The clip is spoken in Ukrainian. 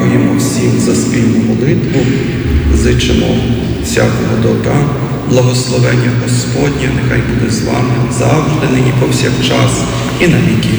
Дякуємо всім за спільну молитву, зичимо всякого добра, благословення Господнє, нехай буде з вами завжди, нині повсякчас і на віки